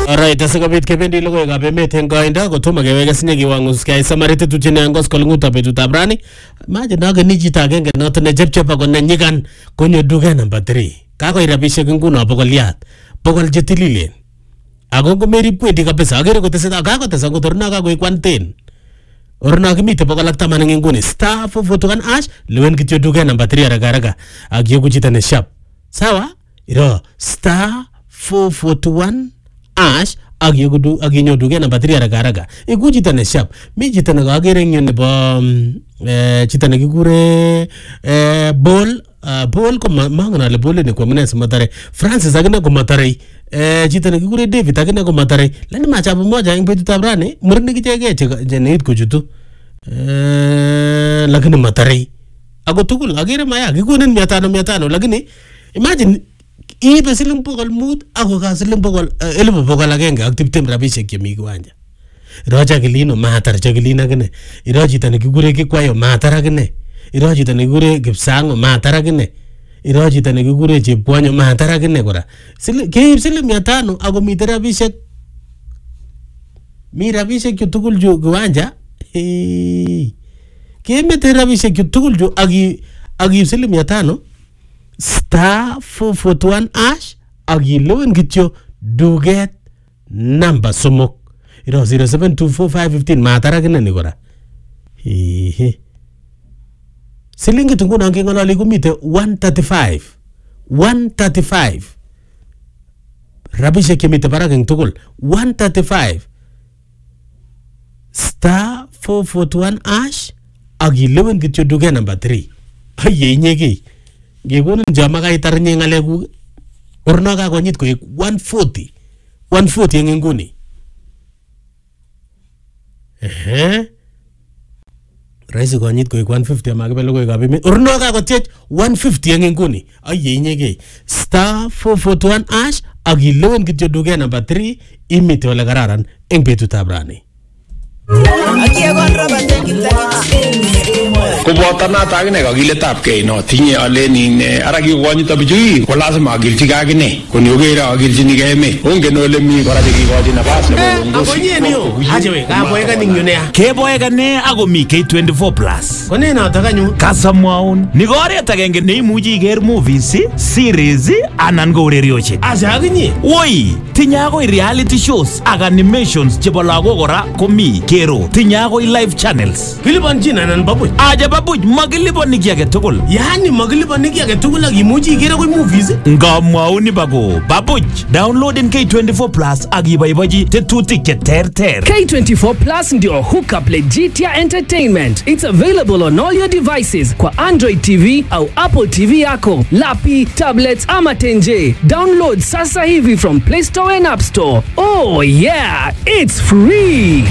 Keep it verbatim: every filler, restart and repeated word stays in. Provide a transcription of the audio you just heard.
Alright, asikobit kebendi logoiwekab emet eng koindo kotomo keweke sinye kiwangus keyai samarite tuchine angos kolungutab betutab rani. Mache nageni chito agenge noto ne chepchep ako ne nyigan konyo duket number three. Kakoi rabishek nguno bokoliat. Bokol che tililen. Ako ngomerib kwendi kabisa agere kotesetai kakotesa kotorna kakoi kwanten. Orna kimite bokol ak taman eng nguni star four forty-one ash lewen kityo duket number three araga araga. Akiyoku chito ne sharp. Sawa? Iro star four forty-one ash agiyoku aginyo duket number three araga araga. Iku chito ne sharp. Mi chito ne kagere eng yun nebo eh chito ne kikure eh ball Uh, Paul ko mangan ale Paul ni kwa mnes matare Francis akina ko matare eh chito ne kikure David akina ko matare lani machabu moja eng betutab rani murni kichege che neit ko chutu eh lakini matare ako tugul agere maya kikunen mia tano mia tano lakini imagine ibe siling bokol mut ako ka siling bokol elfu bokol agenge ak tiptem rabishek chemi kiwanja Roja Kilino matar Jacqueline akine iro chito ne kikure Kikwayo matar akine iro chito ne kikure Kipsango matar akine iro chito ne kikure Chepkwonyo matar akine kora keib siling mia tano ako mite rabishek mi rabishek chu tugul chu kiwanja kemete rabishek chu tugul chu aki akiib siling mia tano star four forty-one ash akilewen kityo duket namba somok iro zero seven two four five one five matar akine ni kora hehe silingi tunguna ngengolali kumite one thirty-five one thirty-five rabishe kemite barak eng tugul one thirty-five star four forty-one ash akilewen kityo duket number three aye inyege ngekonin jama kaitar nye ngalekuk orno kakonyit koek one forty one forty eng nguni ehe Raisi konyit koek one fifty amakibe logoiwekab emet. Orno kakotiech one fifty eng nguni. Aye inyege. Star four forty-one ash akilewen kityo duket number three imite ole kararan eng betutab rani. Koboto nata akine kakiletab kei no tinye alenin ara kikonyito bichu ko lazima akilchige akine kon yogere akilchinige emet ongen ole mi kora chekikochi nafas nebo Akonyenio hajewe kaboeka ning yunea keboeka ne ako mi K twenty-four plus kone noto kanyu kasamwaun ni oret agenge neimuchi iker movies series anan ko urerioshek asa akinye woi tinye akoi reality shows ak animations chebo lagok kora komi kero tinye akoi live channels kilipanchin anan babuch aja babuch makilipani ki age tugul yani makilipani ki age tugul ak imuchi ikere koi movies ngamwauni bako babuch downloaden K twenty-four plus ak iboibochi tetutik che terter. K twenty-four plus ndio hookup legitia entertainment. It's available on all your devices kwa Android T V au Apple T V yako, lapi, tablets ama tenje. Download sasa hivi from Play Store and App Store. Oh yeah, it's free.